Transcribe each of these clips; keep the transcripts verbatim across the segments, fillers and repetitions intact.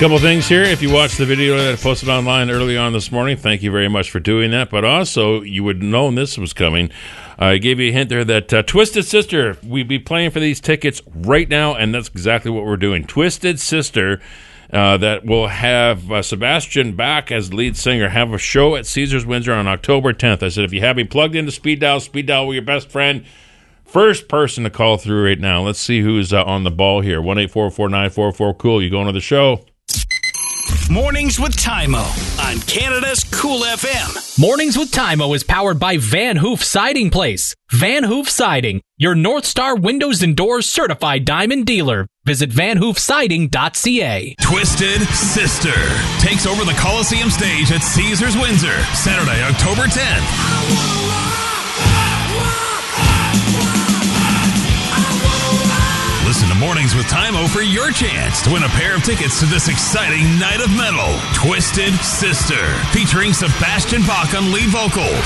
Couple things here. If you watched the video that I posted online early on this morning, thank you very much for doing that. But also, you would have known this was coming. I gave you a hint there that uh, Twisted Sister, we'd be playing for these tickets right now, and that's exactly what we're doing. Twisted Sister, uh, that will have uh, Sebastian Bach as lead singer, have a show at Caesars Windsor on October tenth. I said, if you have me plugged into Speed Dial, Speed Dial with your best friend, first person to call through right now. Let's see who's uh, on the ball here. one eight four four nine four four cool. You going to the show? Mornings with Tymo on Canada's Cool F M. Mornings with Tymo is powered by Van Hoof Siding Place. Van Hoof Siding, your North Star Windows and Doors certified diamond dealer. Visit van hoof siding dot c a. Twisted Sister takes over the Coliseum stage at Caesars Windsor, Saturday, October tenth. Listen to Mornings with Tymo for your chance to win a pair of tickets to this exciting night of metal. Twisted Sister, featuring Sebastian Bach on lead vocals.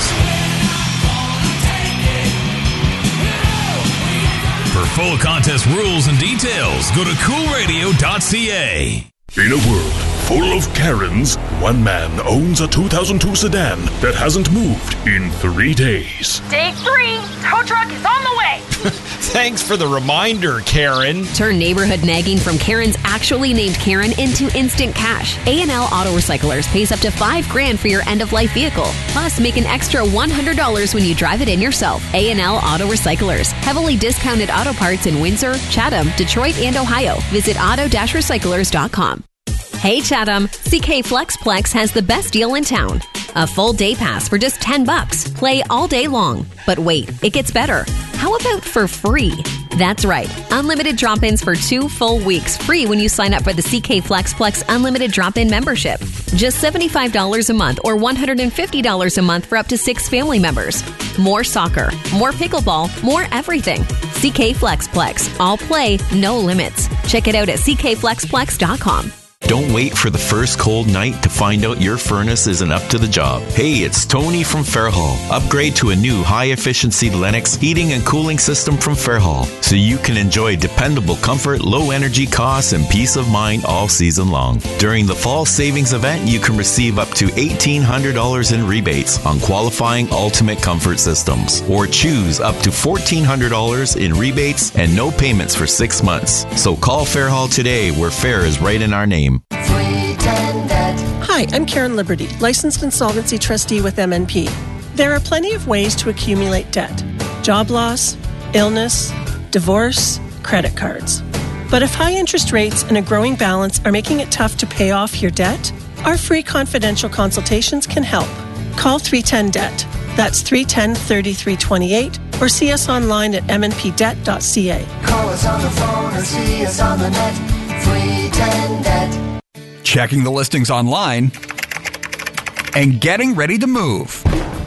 For full contest rules and details, go to cool radio dot c a. In a world full of Karens, one man owns a two thousand two sedan that hasn't moved in three days. Day three, tow truck is on the way. Thanks for the reminder, Karen. Turn neighborhood nagging from Karen's actually named Karen into instant cash. A and L Auto Recyclers pays up to five grand for your end-of-life vehicle. Plus, make an extra one hundred dollars when you drive it in yourself. A and L Auto Recyclers. Heavily discounted auto parts in Windsor, Chatham, Detroit, and Ohio. Visit auto dash recyclers dot com. Hey Chatham, C K Flexplex has the best deal in town. A full day pass for just ten bucks. Play all day long. But wait, it gets better. How about for free? That's right. Unlimited drop-ins for two full weeks free when you sign up for the C K Flexplex Unlimited Drop-In membership. Just seventy-five dollars a month or one hundred fifty dollars a month for up to six family members. More soccer, more pickleball, more everything. C K Flexplex. All play, no limits. Check it out at c k flexplex dot com. Don't wait for the first cold night to find out your furnace isn't up to the job. Hey, it's Tony from Fairhall. Upgrade to a new high-efficiency Lennox heating and cooling system from Fairhall so you can enjoy dependable comfort, low energy costs, and peace of mind all season long. During the fall savings event, you can receive up to eighteen hundred dollars in rebates on qualifying Ultimate Comfort systems, or choose up to fourteen hundred dollars in rebates and no payments for six months. So call Fairhall today, where Fair is right in our name. Hi, I'm Karen Liberty, licensed insolvency trustee with M N P. There are plenty of ways to accumulate debt: job loss, illness, divorce, credit cards. But if high interest rates and a growing balance are making it tough to pay off your debt, our free confidential consultations can help. Call three ten debt. That's three one zero, three three two eight, or see us online at m n p debt dot c a. Call us on the phone or see us on the net. three ten debt. Checking the listings online and getting ready to move.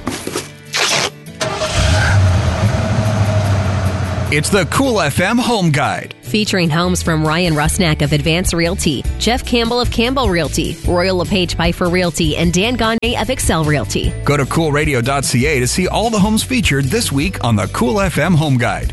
It's the Cool F M Home Guide. Featuring homes from Ryan Rusnak of Advance Realty, Jeff Campbell of Campbell Realty, Royal LePage Piper Realty, and Dan Gagne of Excel Realty. Go to cool radio dot c a to see all the homes featured this week on the Cool F M Home Guide.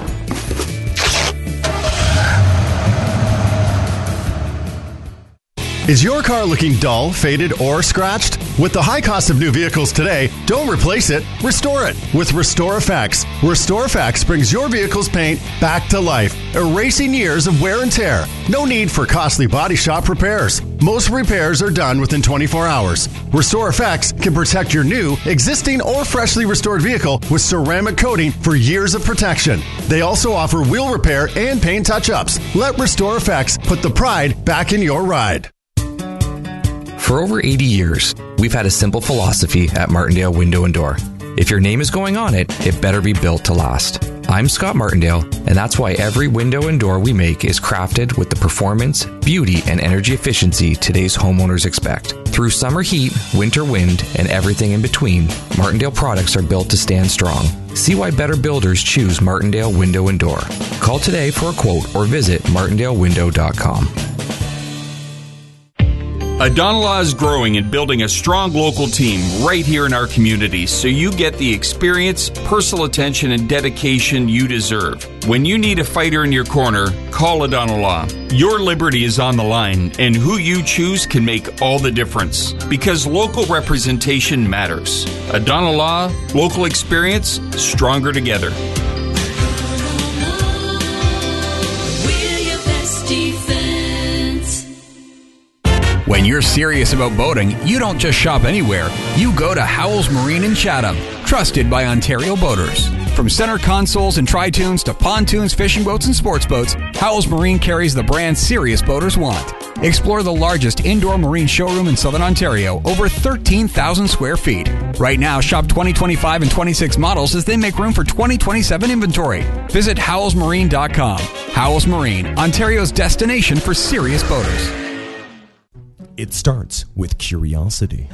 Is your car looking dull, faded, or scratched? With the high cost of new vehicles today, don't replace it, restore it with Restore Effects. Restore Effects brings your vehicle's paint back to life, erasing years of wear and tear. No need for costly body shop repairs. Most repairs are done within twenty-four hours. Restore Effects can protect your new, existing, or freshly restored vehicle with ceramic coating for years of protection. They also offer wheel repair and paint touch-ups. Let Restore Effects put the pride back in your ride. For over eighty years, we've had a simple philosophy at Martindale Window and Door. If your name is going on it, it better be built to last. I'm Scott Martindale, and that's why every window and door we make is crafted with the performance, beauty, and energy efficiency today's homeowners expect. Through summer heat, winter wind, and everything in between, Martindale products are built to stand strong. See why better builders choose Martindale Window and Door. Call today for a quote or visit martindale window dot com. Adonalaw is growing and building a strong local team right here in our community so you get the experience, personal attention, and dedication you deserve. When you need a fighter in your corner, call Adana Law. Your liberty is on the line, and who you choose can make all the difference. Because local representation matters. Adana Law, local experience, stronger together. When you're serious about boating, you don't just shop anywhere. You go to Howells Marine in Chatham, trusted by Ontario boaters. From center consoles and tri-tunes to pontoons, fishing boats, and sports boats, Howells Marine carries the brand serious boaters want. Explore the largest indoor marine showroom in Southern Ontario, over thirteen thousand square feet. Right now, shop twenty twenty-five and twenty-six models as they make room for twenty twenty-seven inventory. Visit howells marine dot com. Howells Marine, Ontario's destination for serious boaters. It starts with curiosity.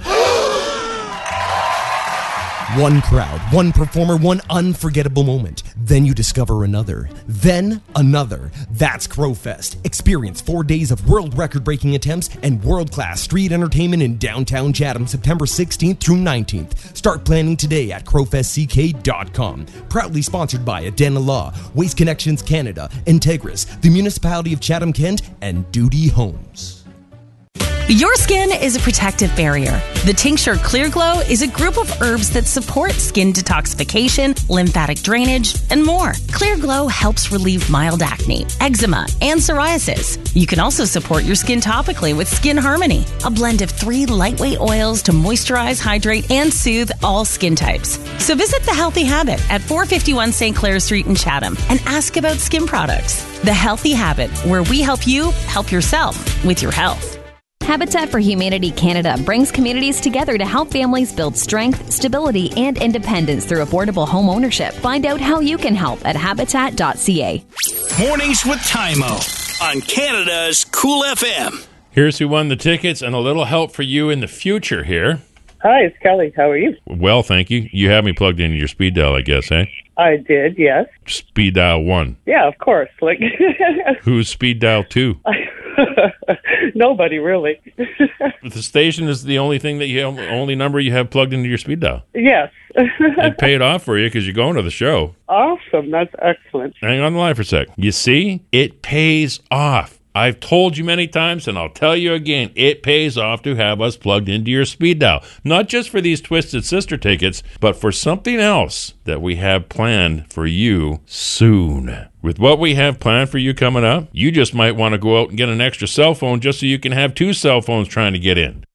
One crowd, one performer, one unforgettable moment. Then you discover another. Then another. That's Crowfest. Experience four days of world record-breaking attempts and world-class street entertainment in downtown Chatham, September sixteenth through nineteenth. Start planning today at crowfest c k dot com. Proudly sponsored by Adana Law, Waste Connections Canada, Integris, the Municipality of Chatham-Kent, and Duty Homes. Your skin is a protective barrier. The Tincture Clear Glow is a group of herbs that support skin detoxification, lymphatic drainage, and more. Clear Glow helps relieve mild acne, eczema, and psoriasis. You can also support your skin topically with Skin Harmony, a blend of three lightweight oils to moisturize, hydrate, and soothe all skin types. So visit The Healthy Habit at four fifty-one Saint Clair Street in Chatham and ask about skin products. The Healthy Habit, where we help you help yourself with your health. Habitat for Humanity Canada brings communities together to help families build strength, stability, and independence through affordable home ownership. Find out how you can help at habitat dot c a. Mornings with Tymo on Canada's Cool F M. Here's who won the tickets and a little help for you in the future here. Hi, it's Kelly. How are you? Well, thank you. You have me plugged into your speed dial, I guess, eh? I did, yes. Speed dial one. Yeah, of course. Like, who's speed dial two? Nobody, really. The station is the only thing that you have, only number you have plugged into your speed dial. Yes. It paid off for you because you're going to the show. Awesome. That's excellent. Hang on the line for a sec. You see, it pays off. I've told you many times, and I'll tell you again, it pays off to have us plugged into your speed dial. Not just for these Twisted Sister tickets, but for something else that we have planned for you soon. With what we have planned for you coming up, you just might want to go out and get an extra cell phone just so you can have two cell phones trying to get in.